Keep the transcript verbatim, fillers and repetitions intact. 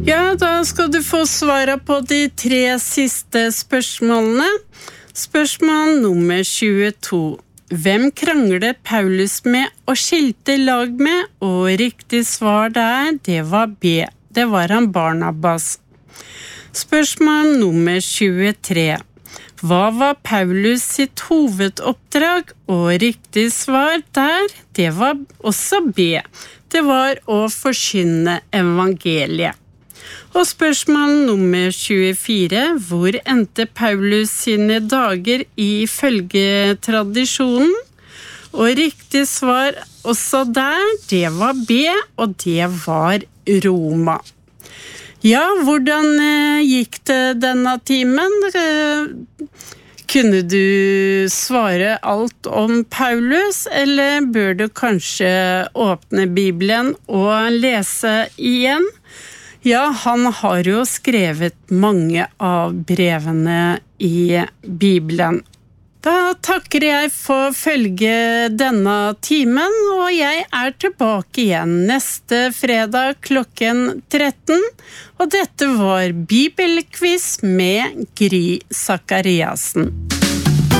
Ja, da skal du få svare på de tre siste spørsmålene. Spørsmål nummer tjueto. Hvem krangler Paulus med og skilte lag med? Og riktig svar der, det var B. Det var han Barnabas. Spørsmål nummer tjuetre. Hva var Paulus sitt hovedoppdrag? Og riktig svar der, det var også B. Det var å forkynne evangeliet. Og spørsmål nummer tjuefire. Hvor endte Paulus sine dager i følgetradisjonen? Og riktig svar også der, det var B, og det var Roma. Ja, hvordan eh, gikk det denne timen? Eh, kunne du svare alt om Paulus, eller bør du kanskje åpne Bibelen og lese igjen? Ja, han har jo skrevet mange av brevene i Bibelen. Da takker jeg for følge denne timen, og jeg er tilbake igjen neste fredag klokken tretten. Og dette var Bibelquiz med Gry Zakariasen.